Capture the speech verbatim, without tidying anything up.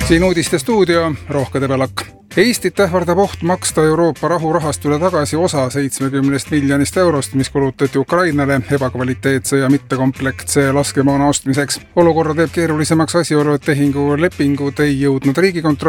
Siin uudiste stuudio, Rohke Debelak. Eestit ähvardab oht maksta Euroopa rahurahastule tagasi osa seitsmekümnest miljonist eurost, mis kulutati Ukrainale ebakvaliteetse ja mittekompleksse laskemoona ostmiseks. Olukorra teeb keerulisemaks asjaolu, et tehingu lepingud ei jõudnud Riigikontrolli